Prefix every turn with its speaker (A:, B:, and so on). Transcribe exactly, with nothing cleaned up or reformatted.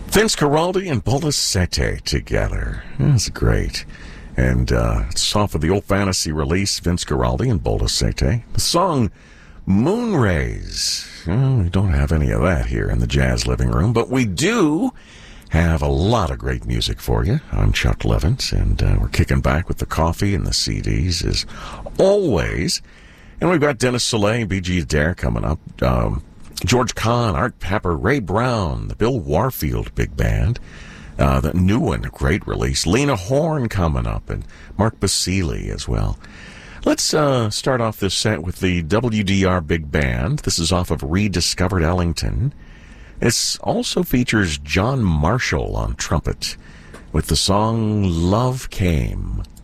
A: Vince Guaraldi and Bola Sete together. That's great. And uh, it's off of the Old Fantasy release, Vince Guaraldi and Bola Sete. The song Moonrays. Well, we don't have any of that here in the Jazz Living Room, but we do have a lot of great music for you. I'm Chuck Levins, and uh, we're kicking back with the coffee and the C Ds as always. And we've got Dennis Soleil, B G Adair coming up. Um, George Kahn, Art Pepper, Ray Brown, the Bill Warfield Big Band. Uh, the new one, a great release. Lena Horne coming up, and Mark Basile as well. Let's uh, start off this set with the W D R Big Band. This is off of Rediscovered Ellington. It also features John Marshall on trumpet with the song Love Came.